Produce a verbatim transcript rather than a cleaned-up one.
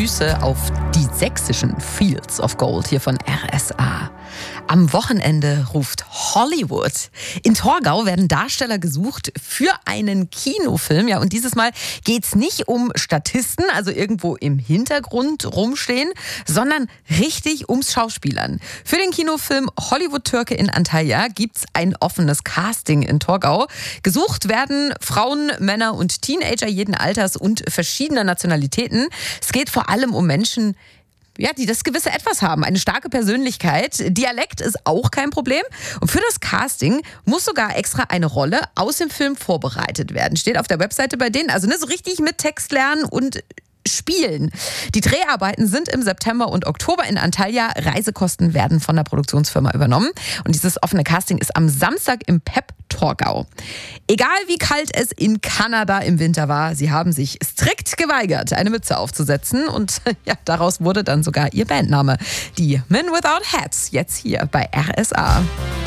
Grüße auf die sächsischen Fields of Gold hier von R S A. Am Wochenende ruft Hollywood. In Torgau werden Darsteller gesucht für einen Kinofilm. Ja, und dieses Mal geht's nicht um Statisten, also irgendwo im Hintergrund rumstehen, sondern richtig ums Schauspielern. Für den Kinofilm Hollywood-Türke in Antalya gibt's ein offenes Casting in Torgau. Gesucht werden Frauen, Männer und Teenager jeden Alters und verschiedener Nationalitäten. Es geht vor allem um Menschen, ja, die das gewisse Etwas haben, eine starke Persönlichkeit. Dialekt ist auch kein Problem. Und für das Casting muss sogar extra eine Rolle aus dem Film vorbereitet werden. Steht auf der Webseite bei denen. Also ne, so richtig mit Text lernen und spielen. Die Dreharbeiten sind im September und Oktober in Antalya. Reisekosten werden von der Produktionsfirma übernommen. Und dieses offene Casting ist am Samstag im P E P Torgau. Egal wie kalt es in Kanada im Winter war, sie haben sich strikt geweigert, eine Mütze aufzusetzen. Und ja, daraus wurde dann sogar ihr Bandname. Die Men Without Hats, jetzt hier bei R S A.